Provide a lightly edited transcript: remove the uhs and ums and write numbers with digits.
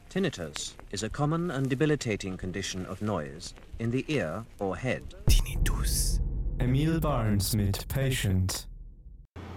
Tinnitus is a common and debilitating condition of noise in the ear or head. Tinnitus. Emil Barnes mit Patient.